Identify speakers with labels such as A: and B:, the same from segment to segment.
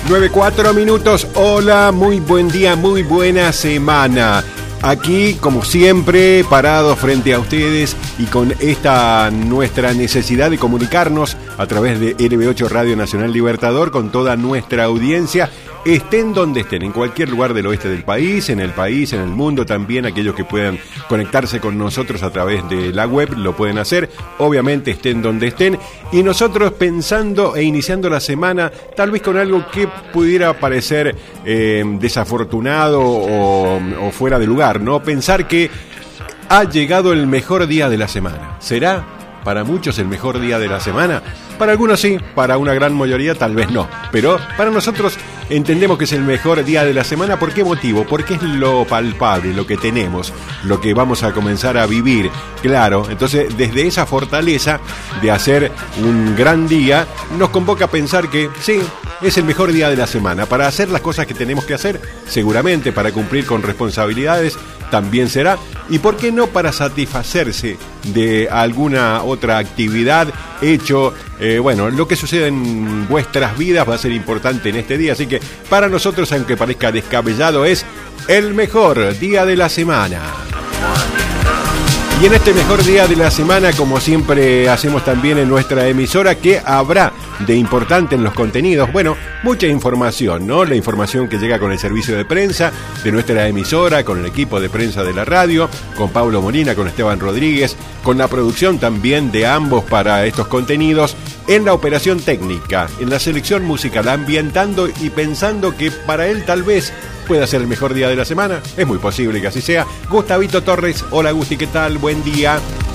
A: 9:04 minutos. Hola, muy buen día, muy buena semana. Aquí, como siempre, parados frente a ustedes y con esta nuestra necesidad de comunicarnos a través de LB8 Radio Nacional Libertador con toda nuestra audiencia, estén donde estén, en cualquier lugar del oeste del país, en el mundo también, aquellos que puedan conectarse con nosotros a través de la web, lo pueden hacer, obviamente estén donde estén, y nosotros pensando e iniciando la semana, tal vez con algo que pudiera parecer desafortunado o fuera de lugar, ¿no? Pensar que ha llegado el mejor día de la semana. ¿Será para muchos el mejor día de la semana? Para algunos sí, para una gran mayoría tal vez no. Pero para nosotros entendemos que es el mejor día de la semana. ¿Por qué motivo? Porque es lo palpable, lo que tenemos, lo que vamos a comenzar a vivir. Claro, entonces desde esa fortaleza de hacer un gran día, nos convoca a pensar que sí, es el mejor día de la semana. Para hacer las cosas que tenemos que hacer, seguramente para cumplir con responsabilidades, también será. ¿Y por qué no para satisfacerse de alguna otra actividad, hecho? Bueno, lo que sucede en vuestras vidas va a ser importante en este día. Así que para nosotros, aunque parezca descabellado, es el mejor día de la semana. Y en este mejor día de la semana, como siempre hacemos también en nuestra emisora, ¿qué habrá de importante en los contenidos? Bueno, mucha información, ¿no? La información que llega con el servicio de prensa de nuestra emisora, con el equipo de prensa de la radio, con Pablo Molina, con Esteban Rodríguez, con la producción también de ambos para estos contenidos, en la operación técnica, en la selección musical, ambientando y pensando que para él tal vez pueda ser el mejor día de la semana. Es muy posible que así sea. Gustavito Torres, hola Gusti, ¿qué tal? Buen día.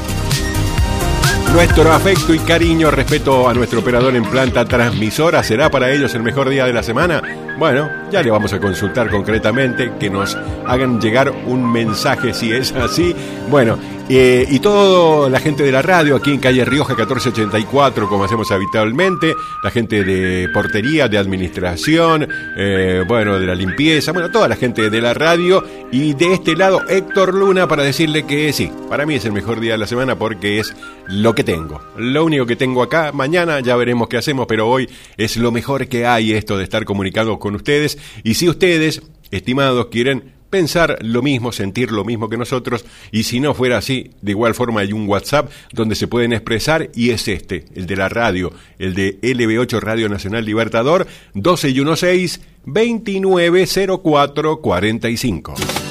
A: Nuestro afecto y cariño, respeto a nuestro operador en planta transmisora. ¿Será para ellos el mejor día de la semana? Bueno, ya le vamos a consultar concretamente, que nos hagan llegar un mensaje si es así. Bueno, y toda la gente de la radio aquí en calle Rioja 1484, como hacemos habitualmente, la gente de portería, de administración, bueno, de la limpieza, bueno, toda la gente de la radio, y de este lado Héctor Luna para decirle que sí, para mí es el mejor día de la semana porque es lo que tengo, lo único que tengo acá. Mañana ya veremos qué hacemos, pero hoy es lo mejor que hay, esto de estar comunicado con ustedes. Y si ustedes, estimados, quieren pensar lo mismo, sentir lo mismo que nosotros, y si no fuera así, de igual forma hay un WhatsApp donde se pueden expresar, y es el de la radio, el de LB8 Radio Nacional Libertador, 12 y 16 290445.